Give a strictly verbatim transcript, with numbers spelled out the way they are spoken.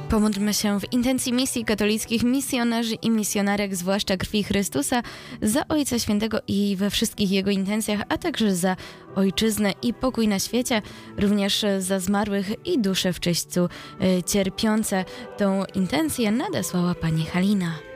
Pomódlmy się w intencji misji katolickich misjonarzy i misjonarek, zwłaszcza krwi Chrystusa, za Ojca Świętego i we wszystkich Jego intencjach, a także za Ojczyznę i pokój na świecie, również za zmarłych i dusze w czyśćcu cierpiące. Tą intencję nadesłała pani Halina.